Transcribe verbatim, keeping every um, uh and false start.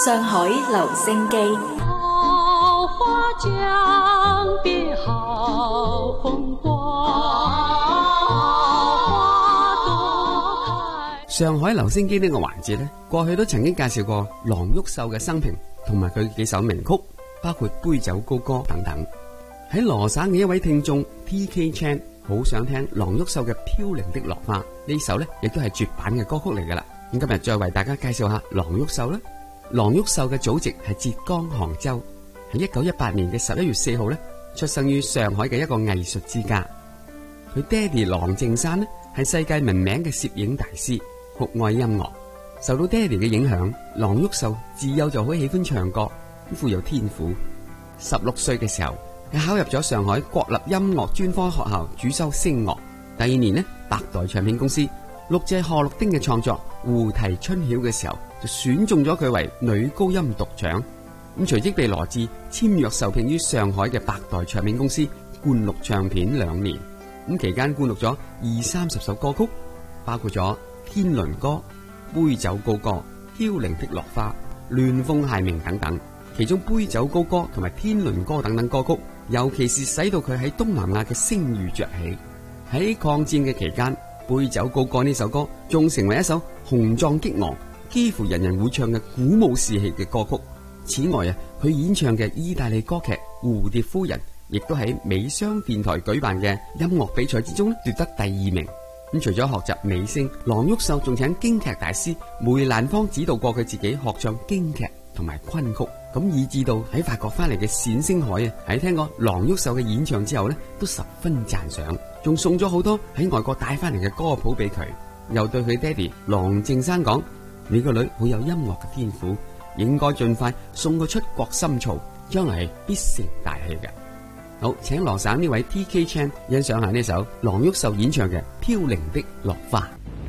上海留聲機。 好花江邊好風光， 上海留聲機呢個環節呢，過去都曾經介紹過郎毓秀嘅生平同埋佢幾首名曲，包括杯酒高歌等等。喺羅省嘅一位聽眾 T K Chan 好想聽郎毓秀嘅飄零的落花，呢首呢亦都係絕版嘅歌曲嚟噶啦。咁今日再為大家介紹下郎毓秀啦。郎毓秀嘅祖籍係浙江杭州，喺一九一八年嘅十一月四號呢，出生於上海嘅一個藝術之家。佢爹哋郎靜山呢係世界聞名嘅攝影大師，酷愛音樂。受到爹哋嘅影響，郎毓秀自幼就好喜歡唱歌，富有天賦。十六歲嘅時候，佢考入咗上海國立音樂專科學校主修聲樂。第二年呢，百代唱片公司錄製賀綠丁嘅創作《胡啼春曉》嘅時候，就選中咗佢為女高音獨唱。咁隨即被羅致簽約受聘於上海嘅百代唱片公司灌錄唱片兩年。咁期間灌錄咗二三十首歌曲，包括咗《天倫歌》、《杯酒高歌》、《飄零的落花》、《亂風諧鳴》等等。其中《杯酒高歌》同埋《天倫歌》等等歌曲，尤其是使到佢喺東南亞嘅聲譽崛起。喺抗戰嘅期間，《杯酒高歌》呢首歌仲成為一首雄壯激昂、幾乎人人會唱嘅鼓舞士氣嘅歌曲。此外啊，佢演唱嘅意大利歌劇《蝴蝶夫人》亦都喺美商電台舉辦嘅音樂比賽之中奪得第二名。咁除咗學習美聲，郎毓秀仲請京劇大師梅蘭芳指導過佢自己學唱京劇同埋昆曲。咁以至到喺法國翻嚟嘅冼星海啊，喺聽過郎毓秀嘅演唱之後呢，都十分讚賞，仲送咗好多喺外國帶翻嚟嘅歌譜俾佢，又對佢爹哋郎靜山講：你個女好有音樂嘅天賦，應該盡快送佢出國深造，將來必成大器嘅。好，請羅省呢位 T K Chan 欣賞下呢首郎毓秀演唱嘅《飄零的落花》。